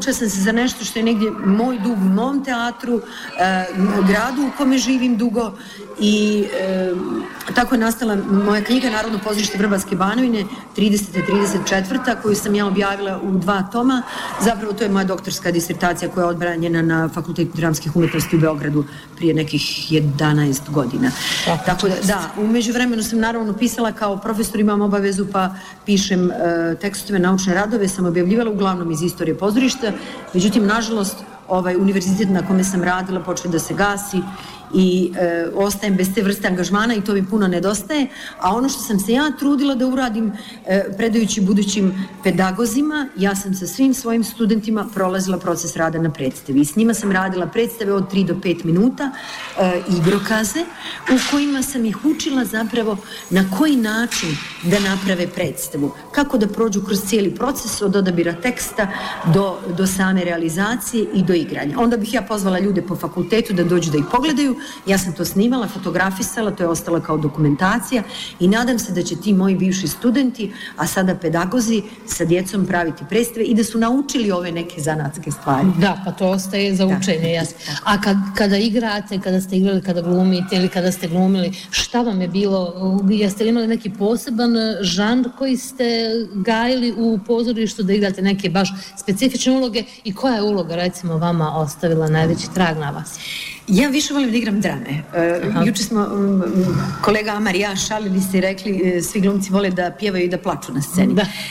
odlučila sam se za nešto što je negdje moj dug u mom teatru, gradu u kome živim dugo i tako je nastala moja knjiga Narodno pozorište Vrbanske Banovine 30. 34. koju sam ja objavila u 2 toma. Zapravo to je moja doktorska disertacija koja je odbranjena na Fakultetu dramskih umjetnosti u Beogradu prije nekih 11 godina. Tako da, u međuvremenu sam naravno pisala kao profesor, imam obavezu pa pišem tekstove, naučne radove, sam objavljivala uglavnom iz istorije pozorišta, međutim, nažalost, univerzitet na kome sam radila počeo da se gasi i ostajem bez te vrste angažmana i to mi puno nedostaje, a ono što sam se ja trudila da uradim predajući budućim pedagozima, ja sam sa svim svojim studentima prolazila proces rada na predstavi i s njima sam radila predstave od 3 do 5 minuta, igrokaze u kojima sam ih učila zapravo na koji način da naprave predstavu, kako da prođu kroz cijeli proces od odabira teksta do same realizacije i do igranja. Onda bih ja pozvala ljude po fakultetu da dođu da ih pogledaju. Ja sam to snimala, fotografisala, to je ostala kao dokumentacija i nadam se da će ti moji bivši studenti, a sada pedagozi, sa djecom praviti predstave i da su naučili ove neke zanatske stvari. Da, pa to ostaje za učenje, jasno. A kada igrate, kada ste igrali, kada glumite ili kada ste glumili, šta vam je bilo? Jeste li imali neki poseban žanr koji ste gajili u pozorištu da igrate neke baš specifične uloge i koja je uloga, recimo, vama ostavila najveći trag na vas? Ja više volim da igram drame. Juče smo kolega Amar i ja šalili se i rekli svi glumci vole da pjevaju i da plaču na sceni.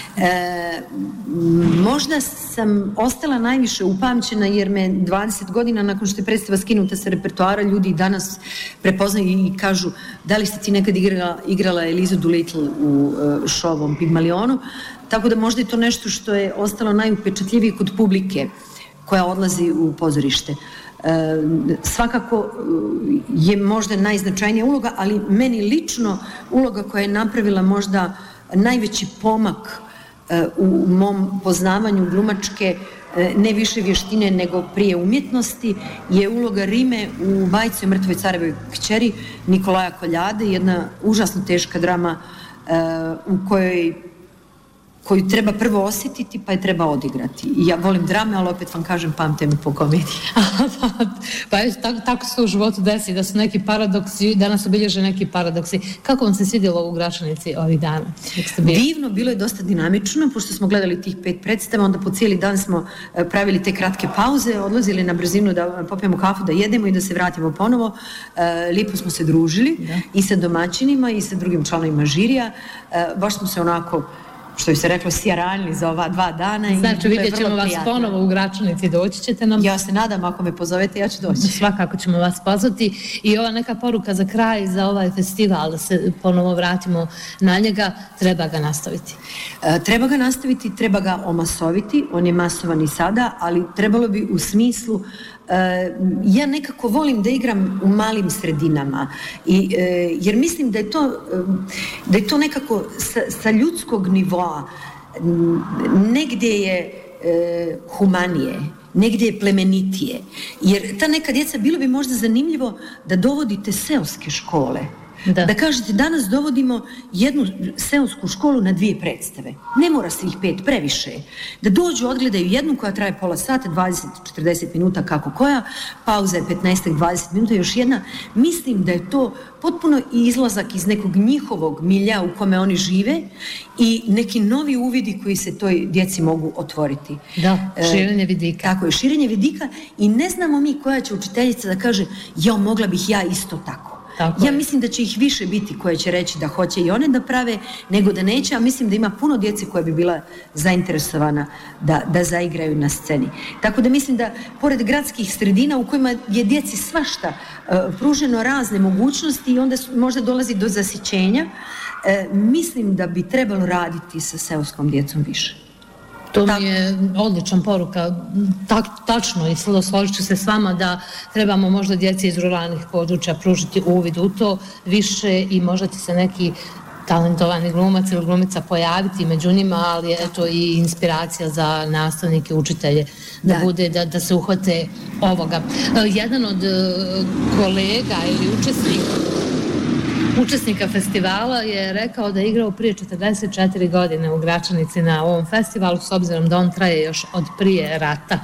Možda sam ostala najviše upamćena jer me 20 godina nakon što je predstava skinuta sa repertoara ljudi danas prepoznaju i kažu da li ste ti nekad igrala Elizu Doolittle u šovom Pigmalionu, tako da možda je to nešto što je ostalo najupečatljivije kod publike koja odlazi u pozorište. Svakako je možda najznačajnija uloga, ali meni lično uloga koja je napravila možda najveći pomak u mom poznavanju glumačke, ne više vještine nego prije umjetnosti, je uloga Rime u bajci o mrtvoj carevoj kćeri Nikolaja Koljade, jedna užasno teška drama u koju treba prvo osjetiti, pa je treba odigrati. I ja volim drame, ali opet vam kažem, pamte mi po komediji. Pa tako se u životu desi, da su neki paradoksi, danas obilježe neki paradoksi. Kako vam se svidjelo u Gračanici ovih dana? Divno, bilo je dosta dinamično, pošto smo gledali tih 5 predstava, onda po cijeli dan smo pravili te kratke pauze, odlazili na brzinu da popijemo kafu, da jedemo i da se vratimo ponovo. Lijepo smo se družili i sa domaćinima i sa drugim članovima žirija. Baš smo se onako, što bi se reklo, sjaranili za ova 2 dana. Znači, vidjet ćemo vas ponovo u Gračanici, doći ćete nam. Ja se nadam, ako me pozovete, ja ću doći. Svakako ćemo vas pozvati. I ova neka poruka za kraj, za ovaj festival, da se ponovo vratimo na njega, treba ga nastaviti. Treba ga nastaviti, treba ga omasoviti, on je masovan i sada, ali trebalo bi u smislu ja nekako volim da igram u malim sredinama jer mislim da je to nekako sa ljudskog nivoa negdje je humanije, negdje je plemenitije, jer ta neka djeca, bilo bi možda zanimljivo da dovodite seoske škole. Da kažete, danas dovodimo jednu seosku školu na 2 predstave. Ne mora se ih 5, previše. Da dođu, odgledaju jednu koja traje pola sata, 20-40 minuta kako koja, pauza je 15-20 minuta, još jedna. Mislim da je to potpuno izlazak iz nekog njihovog milja u kome oni žive i neki novi uvidi koji se toj djeci mogu otvoriti. Da, širenje vidika. Tako je, širenje vidika i ne znamo mi koja će učiteljica da kaže, ja mogla bih ja isto tako. Ja mislim da će ih više biti koje će reći da hoće i one da prave nego da neće, a mislim da ima puno djece koja bi bila zainteresovana da zaigraju na sceni. Tako da mislim da pored gradskih sredina u kojima je djeci svašta pruženo razne mogućnosti i onda možda dolazi do zasićenja, mislim da bi trebalo raditi sa seoskom djecom više. To mi je odlična poruka, tačno i složit ću se s vama da trebamo možda djeci iz ruralnih područja pružiti uvid u to više i možda će se neki talentovani glumac ili glumica pojaviti među njima, ali je to i inspiracija za nastavnike, učitelje, da bude, da se uhvate ovoga. Jedan od kolega ili učesnika festivala je rekao da je igrao prije 44 godine u Gračanici na ovom festivalu, s obzirom da on traje još od prije rata.